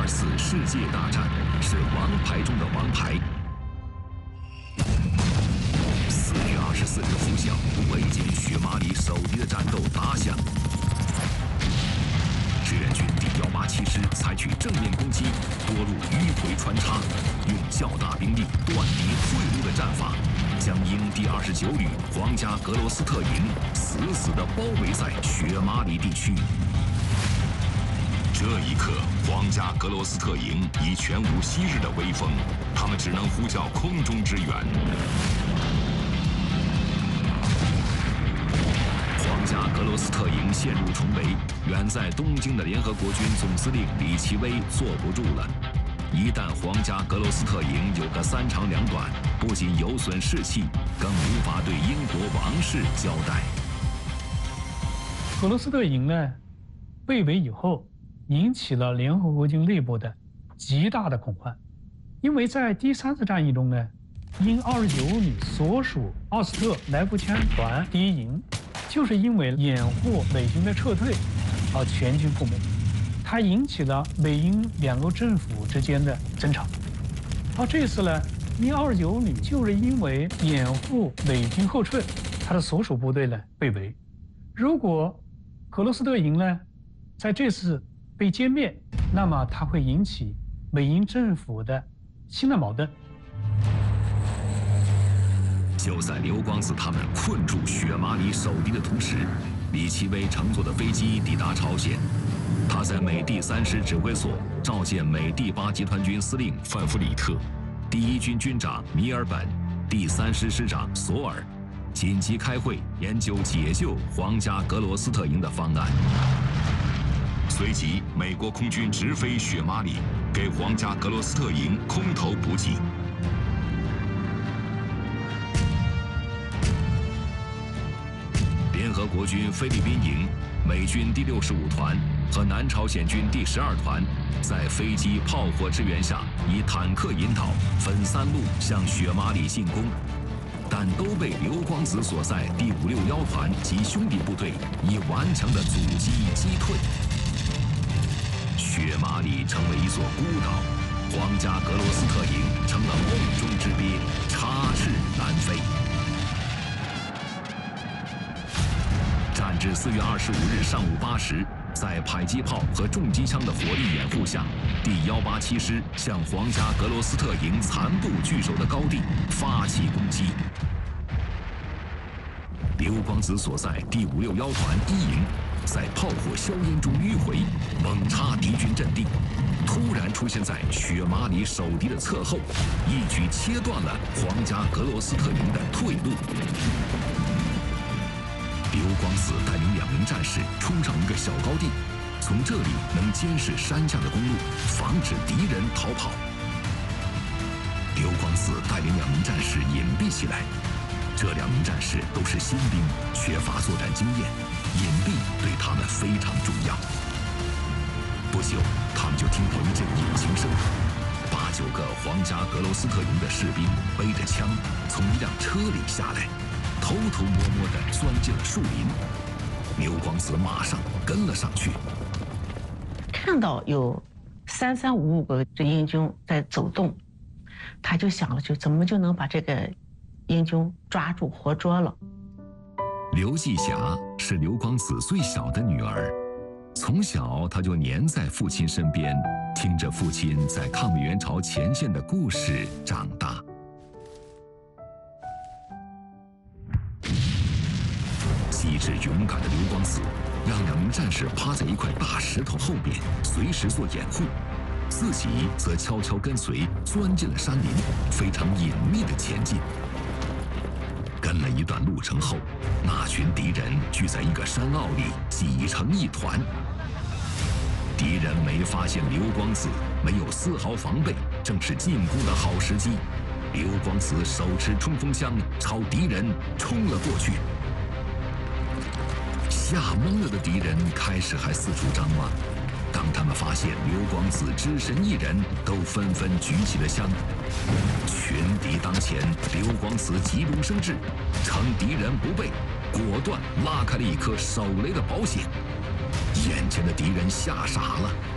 2次世界大战是王牌中的王牌。4月24日拂晓，卫军雪马里守敌的战斗打响。志愿军第187师采取正面攻击，多路迂回穿插，用较大兵力断敌退路的战法，将英第29旅皇家格罗斯特营死死地包围在雪马里地区。这一刻，皇家格罗斯特营已全无昔日的威风，他们只能呼叫空中支援。皇家格罗斯特营陷入重围，远在东京的联合国军总司令李奇微坐不住了。一旦皇家格罗斯特营有个3长2短，不仅有损士气，更无法对英国王室交代。 格罗斯特营呢，被围以后，引起了联合国军内部的极大的恐慌，因为在第3次战役中呢，英29旅所属奥斯特来福枪团第1营，就是因为掩护美军的撤退而全军覆没，它引起了美英2个政府之间的争吵。而这次呢，英29旅就是因为掩护美军后撤，它的所属部队呢被围。如果格罗斯特营呢在这次被歼灭，那么它会引起美英政府的新的矛盾。 就在刘光子他们困住雪马里守敌的同时，李奇微乘坐的飞机抵达朝鲜。他在美第3师指挥所召见美第8集团军司令范弗里特、第1军军长米尔本、第3师师长索尔，紧急开会研究解救皇家格罗斯特营的方案。随即，美国空军直飞雪马里，给皇家格罗斯特营空投补给。联合国军菲律宾营、美军第65团和南朝鲜军第12团，在飞机炮火支援下，以坦克引导，分3路向雪马里进攻，但都被刘光子所在第561团及兄弟部队以顽强的阻击击退。雪马里成为一座孤岛，皇家格罗斯特营成了梦中之鳖，插翅难飞。战至4月25日上午8时，在迫击炮和重机枪的火力掩护下，第187师向皇家格罗斯特营残部据守的高地发起攻击。刘光子所在第561团1营在炮火硝烟中迂回，猛插敌军阵地，突然出现在雪马里守敌的侧后，一举切断了皇家格罗斯特营的退路。刘光子带领2名战士冲上一个小高地，从这里能监视山下的公路，防止敌人逃跑。刘光子带领2名战士隐蔽起来，这2名战士都是新兵，缺乏作战经验，隐蔽对他们非常重要。不久，他们就听到一阵引擎声，8、9个皇家格罗斯特营的士兵背着枪从一辆车里下来，偷偷摸摸地钻进了树林。刘光子马上跟了上去， 看到有3355个这英军在走动，他就想了，就怎么就能把这个英军抓住活捉了。 刘继霞是刘光子最小的女儿，从小她就黏在父亲身边，听着父亲在抗美援朝前线的故事长大。机智勇敢的刘光子让2名战士趴在一块大石头后边，随时做掩护，自己则悄悄跟随，钻进了山林，非常隐秘地前进。跟了一段路程后，那群敌人聚在一个山坳里，挤成一团。敌人没发现刘光子，没有丝毫防备，正是进攻的好时机。刘光子手持冲锋枪朝敌人冲了过去。吓懵了的敌人开始还四处张望，当他们发现刘光子只身一人，都纷纷举起了枪。群敌当前，刘光子急中生智，趁敌人不备，果断拉开了一颗手雷的保险。眼前的敌人吓傻了，